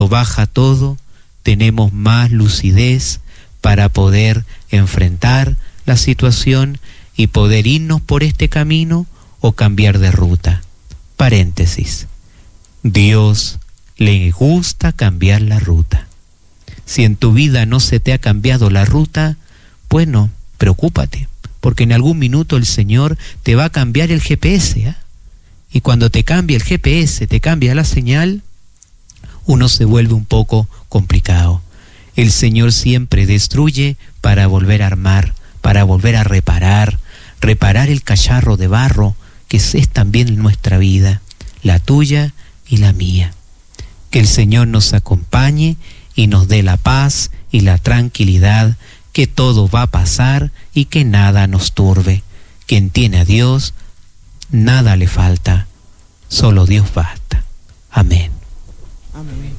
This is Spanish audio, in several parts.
cuando baja todo, tenemos más lucidez para poder enfrentar la situación y poder irnos por este camino o cambiar de ruta. Paréntesis. Dios le gusta cambiar la ruta. Si en tu vida no se te ha cambiado la ruta, bueno, preocúpate, porque en algún minuto el Señor te va a cambiar el GPS, ¿eh? Y cuando te cambia el GPS, te cambia la señal, uno se vuelve un poco complicado. El Señor siempre destruye para volver a armar, para volver a reparar el cacharro de barro que es también nuestra vida, la tuya y la mía. Que el Señor nos acompañe y nos dé la paz y la tranquilidad, que todo va a pasar y que nada nos turbe. Quien tiene a Dios, nada le falta, solo Dios basta. Amén. Amén.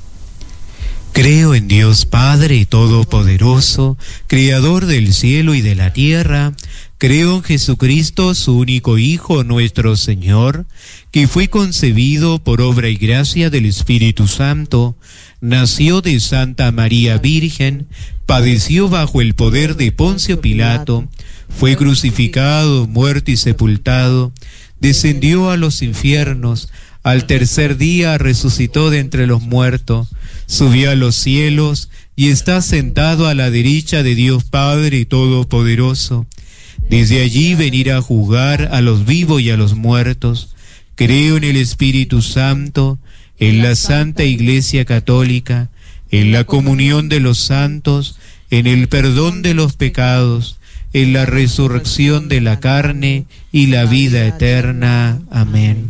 Creo en Dios Padre Todopoderoso, Creador del cielo y de la tierra. Creo en Jesucristo, su único Hijo, nuestro Señor, que fue concebido por obra y gracia del Espíritu Santo, nació de Santa María Virgen, padeció bajo el poder de Poncio Pilato, fue crucificado, muerto y sepultado, descendió a los infiernos, al tercer día resucitó de entre los muertos, subió a los cielos y está sentado a la derecha de Dios Padre Todopoderoso. Desde allí venirá a juzgar a los vivos y a los muertos. Creo en el Espíritu Santo, en la Santa Iglesia Católica, en la comunión de los santos, en el perdón de los pecados, en la resurrección de la carne y la vida eterna. Amén.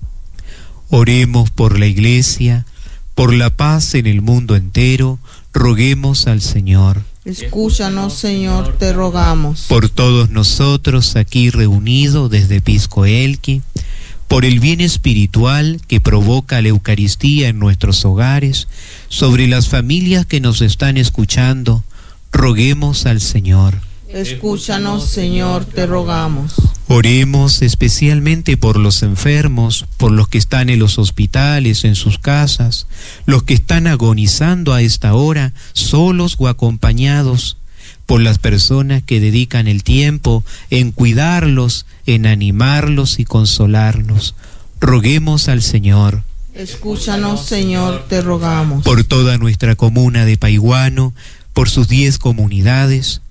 Oremos por la Iglesia, por la paz en el mundo entero, roguemos al Señor. Escúchanos, Señor, te rogamos. Por todos nosotros aquí reunidos desde Pisco Elqui, por el bien espiritual que provoca la Eucaristía en nuestros hogares, sobre las familias que nos están escuchando, roguemos al Señor. Escúchanos, Señor, te rogamos. Oremos especialmente por los enfermos, por los que están en los hospitales, en sus casas, los que están agonizando a esta hora, solos o acompañados, por las personas que dedican el tiempo en cuidarlos, en animarlos y consolarnos. Roguemos al Señor. Escúchanos, Señor, te rogamos. Por toda nuestra comuna de Paiguano, por sus 10 comunidades,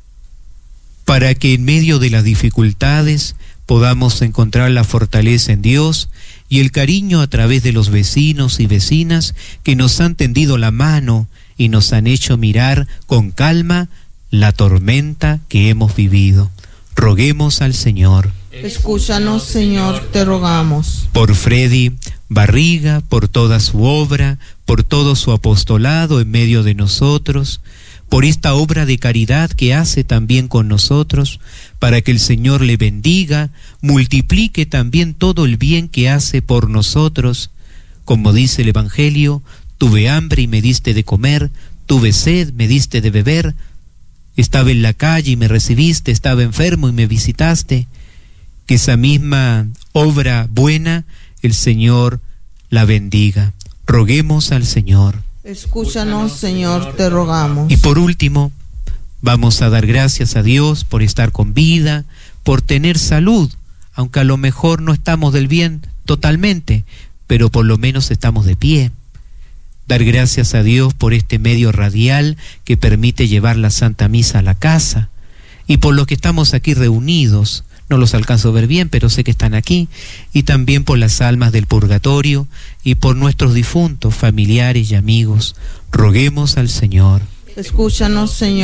para que en medio de las dificultades podamos encontrar la fortaleza en Dios y el cariño a través de los vecinos y vecinas que nos han tendido la mano y nos han hecho mirar con calma la tormenta que hemos vivido. Roguemos al Señor. Escúchanos, Señor, te rogamos. Por Freddy Barriga, por toda su obra, por todo su apostolado en medio de nosotros, por esta obra de caridad que hace también con nosotros, para que el Señor le bendiga, multiplique también todo el bien que hace por nosotros. Como dice el Evangelio, tuve hambre y me diste de comer, tuve sed, me diste de beber, estaba en la calle y me recibiste, estaba enfermo y me visitaste. Que esa misma obra buena el Señor la bendiga. Roguemos al Señor. Escúchanos, Señor, te rogamos. Y por último, vamos a dar gracias a Dios por estar con vida, por tener salud, aunque a lo mejor no estamos del bien totalmente, pero por lo menos estamos de pie. Dar gracias a Dios por este medio radial que permite llevar la Santa Misa a la casa, y por los que estamos aquí reunidos. No los alcanzo a ver bien, pero sé que están aquí, y también por las almas del purgatorio y por nuestros difuntos, familiares y amigos. Roguemos al Señor. Escúchanos, Señor.